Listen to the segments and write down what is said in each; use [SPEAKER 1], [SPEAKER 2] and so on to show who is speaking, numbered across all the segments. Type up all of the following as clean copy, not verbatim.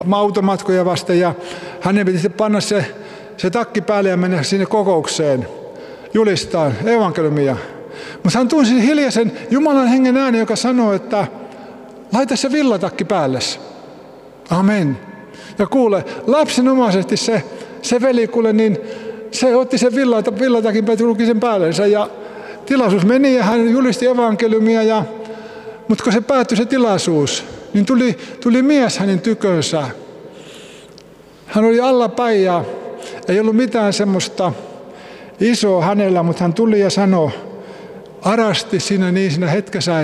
[SPEAKER 1] automatkoja vasten ja hänen piti panna se takki päälle ja mennä sinne kokoukseen julistaa evankeliumia. Mutta hän tunsi hiljaisen Jumalan hengen äänen, joka sanoi, että laita se villatakki päällesi. Amen. Ja kuule, lapsenomaisesti se veli, kuule, niin se otti sen villatakin luki sen päällensä ja tilaisuus meni ja hän julisti evankeliumia. Mutta kun se päättyi se tilaisuus, niin tuli mies hänen tykönsä. Hän oli allapäin ja ei ollut mitään semmoista isoa hänellä, mutta hän tuli ja sanoi, arasti siinä hetkessä,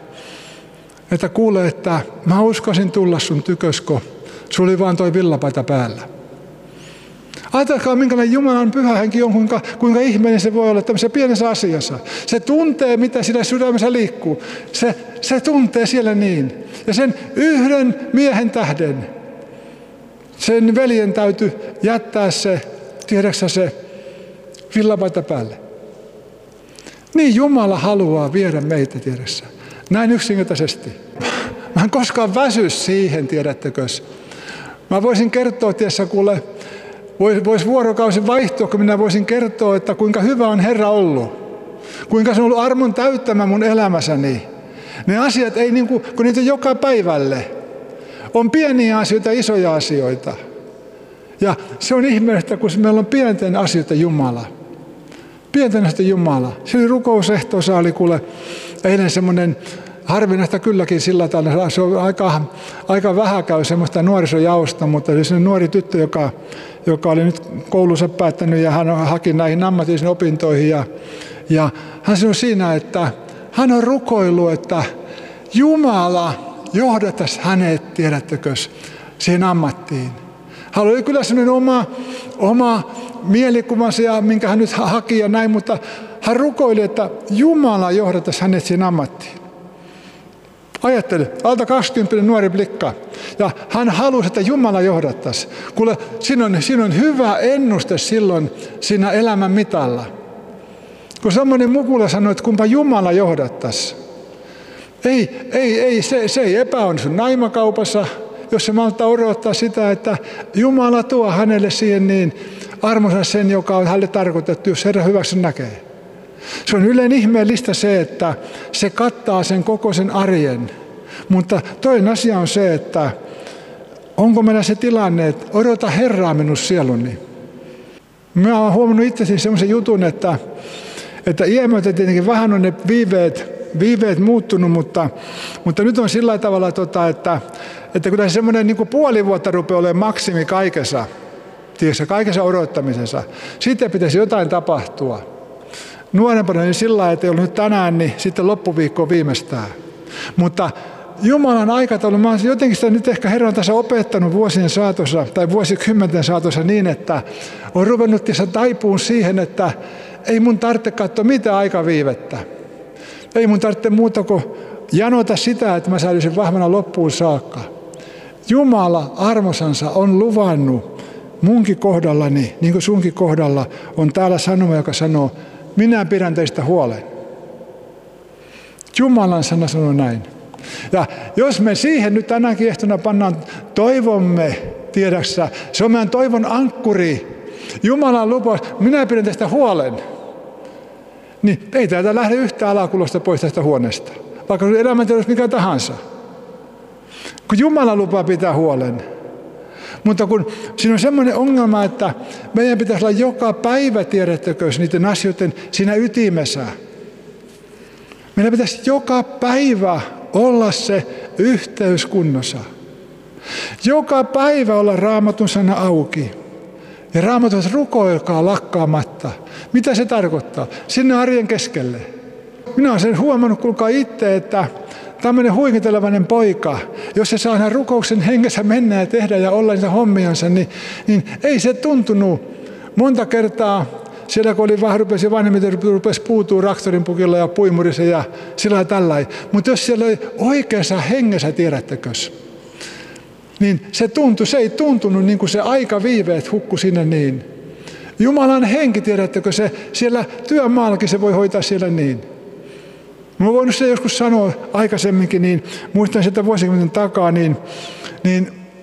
[SPEAKER 1] että kuule, että mä uskoisin tulla sun tykösko. Sulla oli vaan toi villapaita päällä. Ajatelkaa, minkälainen Jumalan pyhä henki on, kuinka ihmeellinen se voi olla tämmöisessä pienessä asiassa. Se tuntee, mitä siinä sydämessä liikkuu. Se tuntee siellä niin. Ja sen yhden miehen tähden, sen veljen täytyy jättää tiedäksä se villapaita päälle. Niin Jumala haluaa viedä meitä, tiedäksä. Näin yksinkertaisesti. Mä en koskaan väsy siihen, tiedättekös. Mä voisin kertoa, tiedätkö, kuule, vois vuorokausi vaihtua, kun minä voisin kertoa, että kuinka hyvä on Herra ollut. Kuinka se on ollut armon täyttämä mun elämässäni. Ne asiat ei niin kuin, kun niitä on joka päivälle. On pieniä asioita, isoja asioita. Ja se on ihmeellistä, kun meillä on pienten asioita Jumala. Pienten asioita Jumala. Se oli rukousehtoossa, oli kuule eilen semmoinen harvinaista kylläkin sillä tavalla. Se on aika vähän käy semmoista nuorisojaosta, mutta se on nuori tyttö, joka oli nyt koulunsa päättänyt ja hän haki näihin ammatillisiin opintoihin. Ja hän sanoi siinä, että hän on rukoillut, että Jumala johdattaisi hänet, tiedättekös, siihen ammattiin. Hän oli kyllä sellainen oma mielikuvansa, minkä hän nyt haki ja näin, mutta hän rukoili, että Jumala johdattaisi hänet siihen ammattiin. Ajattele, alta 20 nuori blikka. Ja hän halusi, että Jumala johdattaisi. Kuule, siinä on hyvä ennuste silloin siinä elämän mitalla. Kun semmoinen mukula sanoi, että kumpa Jumala johdattaisi. Se ei epäonnistu naimakaupassa, jos se maltaa odottaa sitä, että Jumala tuo hänelle siihen niin armonsa sen, joka on hänelle tarkoitettu, jos Herra hyväksi näkee. Se on yleensä ihmeellistä se, että se kattaa sen koko sen arjen. Mutta toinen asia on se, että onko meillä se tilanne, että odota Herraa minun sieluni. Mä oon huomannut itsesi semmoisen jutun, että iän myötä tietenkin vähän on ne viiveet muuttunut, mutta nyt on sillä tavalla, että kyllä semmoinen niin kuin puoli vuotta rupeaa olemaan maksimi kaikessa, tiedätkö, kaikessa odottamisessa. Sitten pitäisi jotain tapahtua. Nuorempana niin sillä lailla, että ei ollut nyt tänään, niin sitten loppuviikkoon viimeistään. Mutta Jumalan aikataulu, mä olen jotenkin sitä nyt ehkä Herran tässä opettanut vuosien saatossa tai vuosikymmenten saatossa niin, että on ruvennut tässä taipuun siihen, että ei mun tarvitse katsoa mitään aikaviivettä. Ei mun tarvitse muuta kuin janota sitä, että mä säilyisin vahvana loppuun saakka. Jumala armosansa on luvannut munkin kohdallani, niin kuin sunkin kohdalla, on täällä sanoma, joka sanoo, minä pidän teistä huolen. Jumalan sana sanoo näin. Ja jos me siihen nyt tänäkin ehtona pannaan toivomme, tiedäksä, se on meidän toivon ankkuri. Jumalan lupaus, minä pidän teistä huolen. Niin ei täältä lähde yhtään alakulosta pois tästä huoneesta. Vaikka sun elämäntilanne mikä tahansa. Kun Jumala lupaa pitää huolen. Mutta kun siinä on semmoinen ongelma, että meidän pitäisi olla joka päivä, tiedättekö, niiden asioiden siinä ytimessä. Meidän pitäisi joka päivä olla se yhteys kunnossa. Joka päivä olla Raamatun sana auki. Ja Raamatun rukoilkaa lakkaamatta. Mitä se tarkoittaa? Sinne arjen keskelle. Minä olen sen huomannut, kuulkaa itse, että tämmöinen huikentelevainen poika, jos se saa hänen rukouksen hengessä mennä ja tehdä ja olla niitä hommiansa, niin ei se tuntunut monta kertaa. Siellä kun oli vähän rupesi puutuu traktorin pukilla ja puimurissa ja sillä ja tällä. Mutta jos siellä oli oikeassa hengessä, tiedättekös, niin se ei tuntunut niin kuin se aikaviiveet hukku sinne niin. Jumalan henki, tiedättekö, se siellä työmaallakin se voi hoitaa siellä niin. Mä oon voinut se joskus sanoa aikaisemminkin, niin muistan sitä vuosikymmenen takaa, niin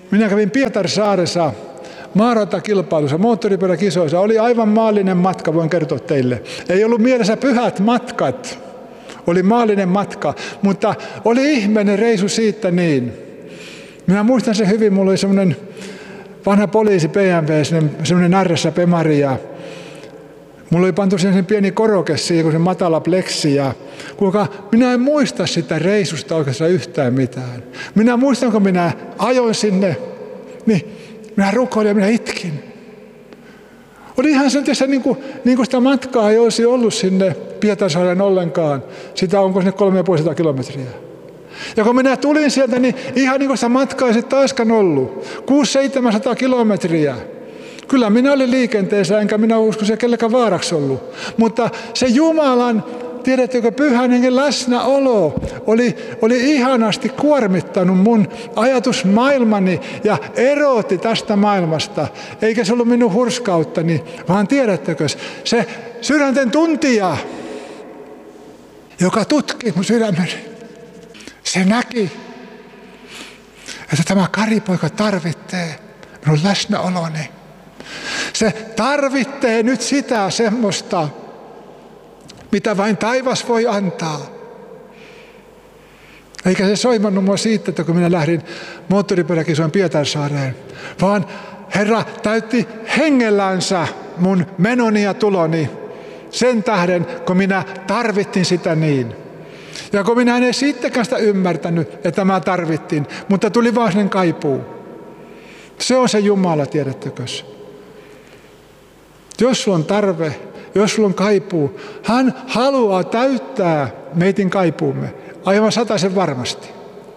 [SPEAKER 1] minä kävin Pietarsaaressa maaratakilpailussa, moottoripyöräkisoissa. Oli aivan maallinen matka, voin kertoa teille. Ei ollut mielessä pyhät matkat. Oli maallinen matka, mutta oli ihmeinen reisu siitä niin. Minä muistan sen hyvin, mulla oli semmoinen vanha poliisi BMW, semmoinen RS Pemari, ja mulla oli pantu sen pieni koroke siihen, kun se matala pleksi, ja kuinka minä en muista sitä reisusta oikeastaan yhtään mitään. Minä muistan, kun minä ajoin sinne, niin minä rukoilin ja minä itkin. Oli ihan sen tässä, niin kuin sitä matkaa ei olisi ollut sinne Pietarsaareen ollenkaan. Sitä onko sinne 350 kilometriä. Ja kun minä tulin sieltä, niin ihan niin kuin sitä matkaa ei sitten taaskaan ollut. 600-700 kilometriä. Kyllä minä olin liikenteessä, enkä minä usko se kellekään vaaraksi ollut. Mutta se Jumalan, tiedättekö, pyhän hengen läsnäolo oli ihanasti kuormittanut mun ajatusmaailmani ja erotti tästä maailmasta. Eikä se ollut minun hurskauttani, vaan tiedättekö, se sydänten tuntija, joka tutki mun sydämeni, se näki, että tämä Kari-poika tarvitsee minun läsnäoloni. Se tarvitsee nyt sitä semmoista, mitä vain taivas voi antaa. Eikä se soimannut mua siitä, että kun minä lähdin moottoripyöräkisoin Pietarsaareen, vaan Herra täytti hengellänsä mun menoni ja tuloni sen tähden, kun minä tarvittin sitä niin. Ja kun minä en edes sittenkään sitä ymmärtänyt, että mä tarvittiin, mutta tuli vaan sen kaipuu. Se on se Jumala, tiedättekö? Jos sulla on tarve, jos sulla on kaipuu, hän haluaa täyttää meitin kaipuumme. Aivan 100% varmasti.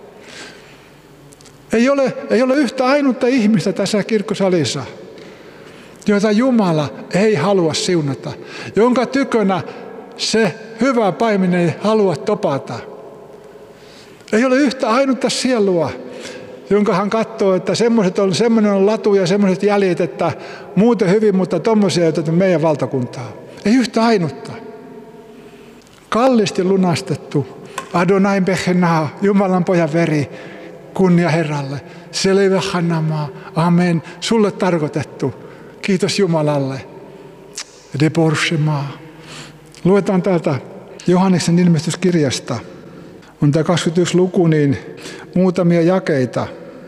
[SPEAKER 1] Ei ole yhtä ainutta ihmistä tässä kirkkosalissa, jota Jumala ei halua siunata, jonka tykönä se hyvä paimen ei halua topata. Ei ole yhtä ainutta sielua, jonka hän katsoo, että semmoinen on latu ja semmoiset jäljet, että muuten hyvin, mutta tommoisia ei oteta meidän valtakuntaa. Ei yhtä ainutta. Kallisti lunastettu. Adonai Bechenaa, Jumalan pojan veri, kunnia Herralle. Selevechanamaa, amen, sulle tarkoitettu. Kiitos Jumalalle. Deborschemaa. Luetaan täältä Johanneksen ilmestyskirjasta. On tämä 21 luku, niin muutamia jakeita.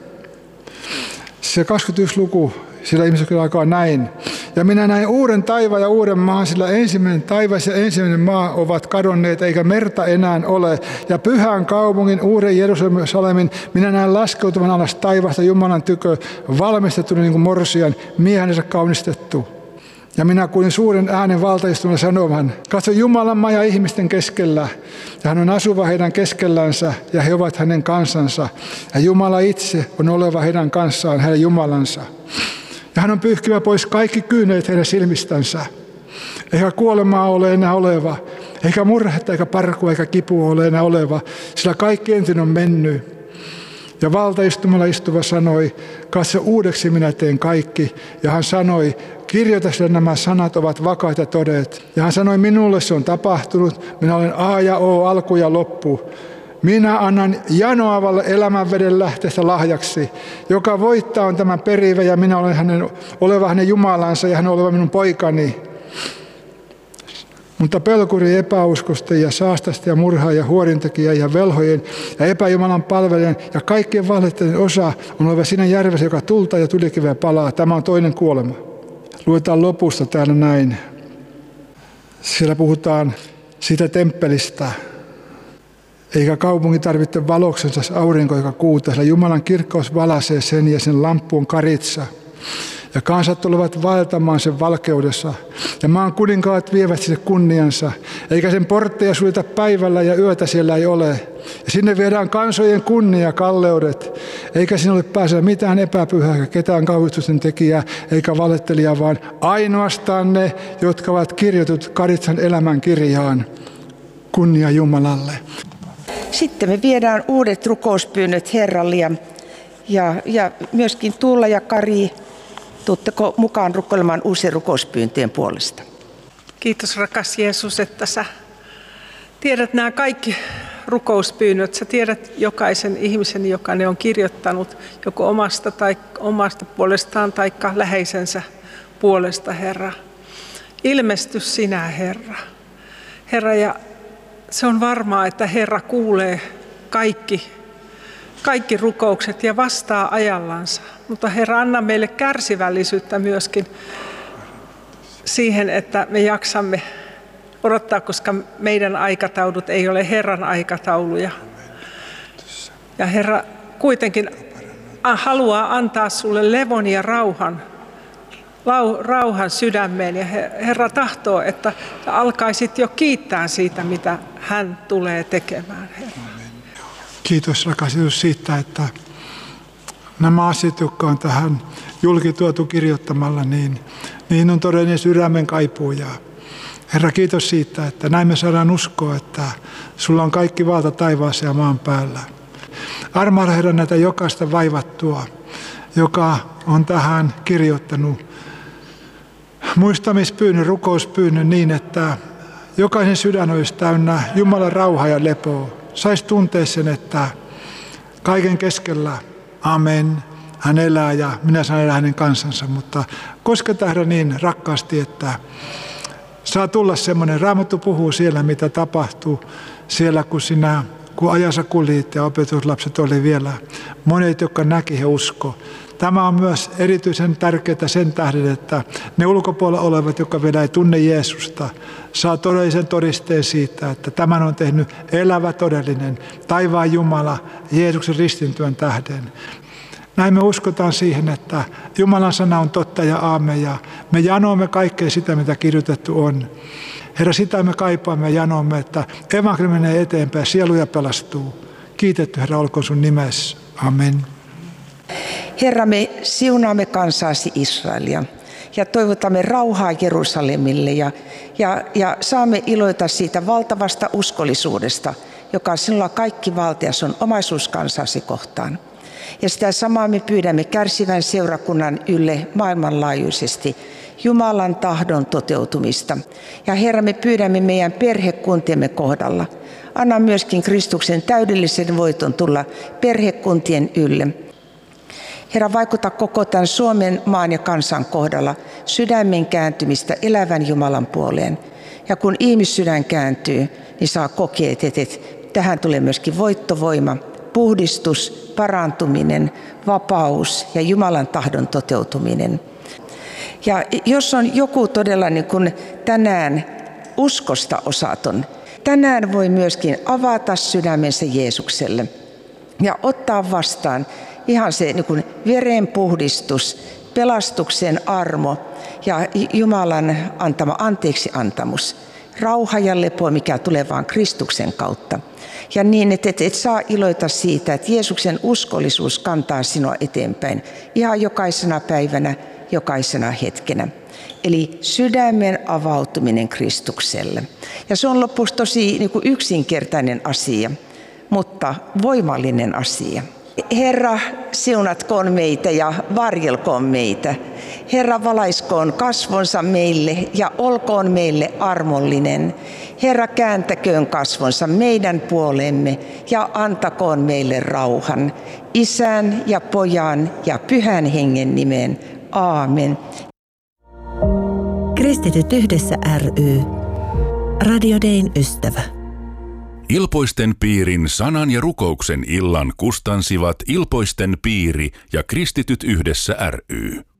[SPEAKER 1] Se 21 luku, sillä ilmestyskirja alkaa näin. Ja minä näin uuden taivaan ja uuden maan, sillä ensimmäinen taivas ja ensimmäinen maa ovat kadonneet, eikä merta enää ole. Ja pyhän kaupungin, uuden Jerusalemin, minä näin laskeutuvan alas taivasta Jumalan tykö, valmistettu niin kuin morsian, miehensä kaunistettu. Ja minä kuulin suuren äänen valtaistumalla sanovan, katso Jumalan maja ihmisten keskellä, ja hän on asuva heidän keskellänsä, ja he ovat hänen kansansa. Ja Jumala itse on oleva heidän kanssaan, heidän Jumalansa. Ja hän on pyyhkivä pois kaikki kyyneet heidän silmistänsä. Eikä kuolemaa ole enää oleva, eikä murhetta, eikä parkua, eikä kipua ole enää oleva, sillä kaikki ensin on mennyt. Ja valtaistumalla istuva sanoi, katso uudeksi minä teen kaikki. Ja hän sanoi, kirjoita sillä nämä sanat ovat vakaat ja todet. Ja hän sanoi, minulle se on tapahtunut, minä olen A ja O, alku ja loppu. Minä annan janoavalle elämänveden lähteestä lahjaksi, joka voittaa on tämän perivä, ja minä olen oleva hänen Jumalansa ja hän oleva minun poikani. Mutta pelkuri epäuskosta ja saastasta ja murhaa ja huorintekijä ja velhojen ja epäjumalan palvelijan ja kaikkien valheiden osa on oleva siinä järvessä, joka tulta ja tulikiveä palaa. Tämä on toinen kuolema. Luetaan lopusta täällä näin. Siellä puhutaan siitä temppelistä. Eikä kaupunki tarvitse valoksensa aurinko eikä kuuta, sillä Jumalan kirkkaus valaisee sen ja sen lamppu on karitsa. Ja kansat tulevat vaeltamaan sen valkeudessa, ja maan kuninkaat vievät sinne kunniansa, eikä sen portteja suljeta päivällä ja yötä siellä ei ole. Ja sinne viedään kansojen kunnia kalleudet, eikä sinne ole pääsee mitään epäpyhää, eikä ketään kauhistusten tekijää, eikä valettelijaa, vaan ainoastaan ne, jotka ovat kirjoitut karitsan elämän kirjaan. Kunnia Jumalalle.
[SPEAKER 2] Sitten me viedään uudet rukouspyynnöt Herralle ja myöskin Tuula ja Kari. Tuutteko mukaan rukoilemaan uusien rukouspyyntöjen puolesta?
[SPEAKER 3] Kiitos rakas Jeesus, että sä tiedät nämä kaikki rukouspyynnöt. Sä tiedät jokaisen ihmisen, joka ne on kirjoittanut, joko omasta puolestaan tai läheisensä puolesta, Herra. Ilmesty sinä, Herra. Herra, ja se on varmaa, että Herra kuulee kaikki rukoukset ja vastaa ajallansa. Mutta Herra, anna meille kärsivällisyyttä myöskin siihen, että me jaksamme odottaa, koska meidän aikataulut ei ole Herran aikatauluja. Ja Herra kuitenkin haluaa antaa sulle levon ja rauhan sydämeen. Ja Herra tahtoo, että alkaisit jo kiittää siitä, mitä hän tulee tekemään, Herra.
[SPEAKER 1] Kiitos rakas Jeesus siitä, että nämä asiat, jotka on tähän julkituotu kirjoittamalla, niin on todellinen sydämen kaipuuja. Herra, kiitos siitä, että näin me saadaan uskoa, että sulla on kaikki valta taivaassa ja maan päällä. Armahda, Herra, näitä jokaista vaivattua, joka on tähän kirjoittanut muistamispyynnön, rukouspyynnön niin, että jokaisen sydän olisi täynnä Jumalan rauhaa ja lepoa. Saisi tuntea sen, että kaiken keskellä, amen, hän elää ja minä saan elää hänen kansansa, mutta kosketa, Herra, niin rakkaasti, että saa tulla semmoinen, Raamattu puhuu siellä, mitä tapahtuu siellä, kun ajansa kuljit ja opetuslapset oli vielä. Monet, jotka näki, he usko. Tämä on myös erityisen tärkeää sen tähden, että ne ulkopuolella olevat, jotka vielä ei tunne Jeesusta, saa todellisen todisteen siitä, että tämän on tehnyt elävä todellinen taivaan Jumala Jeesuksen ristintyön tähden. Näin me uskotaan siihen, että Jumalan sana on totta ja aamen, ja me janoamme kaikkea sitä, mitä kirjoitettu on. Herra, sitä me kaipaamme ja janoamme, että evankeliumi menee eteenpäin, sieluja pelastuu. Kiitetty, Herra, olkoon sun nimessä. Amen.
[SPEAKER 2] Herra, me siunaamme kansaasi Israelia ja toivotamme rauhaa Jerusalemille ja saamme iloita siitä valtavasta uskollisuudesta, joka sinulla kaikki valta ja sun omaisuus kansaasi kohtaan. Ja sitä samaa me pyydämme kärsivän seurakunnan ylle maailmanlaajuisesti Jumalan tahdon toteutumista. Ja Herra, me pyydämme meidän perhekuntiemme kohdalla. Anna myöskin Kristuksen täydellisen voiton tulla perhekuntien ylle. Herra, vaikuta koko tämän Suomen maan ja kansan kohdalla sydämen kääntymistä elävän Jumalan puoleen. Ja kun ihmissydän kääntyy, niin saa kokea, että tähän tulee myöskin voittovoima, puhdistus, parantuminen, vapaus ja Jumalan tahdon toteutuminen. Ja jos on joku todella niin kuin tänään uskosta osaton, tänään voi myöskin avata sydämensä Jeesukselle ja ottaa vastaan ihan se niin kuin verenpuhdistus, pelastuksen armo ja Jumalan antama anteeksiantamus, rauha ja lepo, mikä tulee vaan Kristuksen kautta. Ja niin, että et saa iloita siitä, että Jeesuksen uskollisuus kantaa sinua eteenpäin ihan jokaisena päivänä, jokaisena hetkenä. Eli sydämen avautuminen Kristukselle. Ja se on lopuksi tosi niin kuin yksinkertainen asia, mutta voimallinen asia. Herra, siunatkoon meitä ja varjelkoon meitä. Herra, valaiskoon kasvonsa meille ja olkoon meille armollinen. Herra, kääntäköön kasvonsa meidän puolemme ja antakoon meille rauhan. Isän ja Pojan ja Pyhän Hengen nimeen. Aamen.
[SPEAKER 4] Kristityt yhdessä ry. Radio Dayn ystävä.
[SPEAKER 5] Ilpoisten piirin sanan ja rukouksen illan kustansivat Ilpoisten piiri ja Kristityt yhdessä ry.